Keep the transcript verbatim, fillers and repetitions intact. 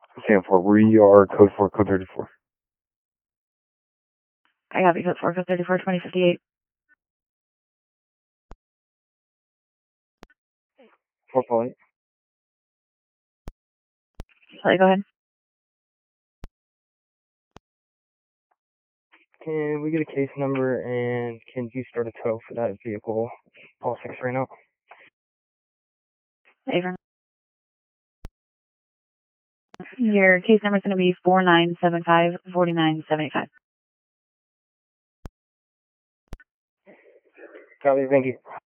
Sam four, we are code four, code thirty-four. I have you code four, code thirty-four, twenty fifty-eight. four point. Sorry, go ahead. Can we get a case number and can you start a tow for that vehicle? Paul six right now. Avon. Your case number is going to be four nine seven five, four nine seven five. Copy, thank you.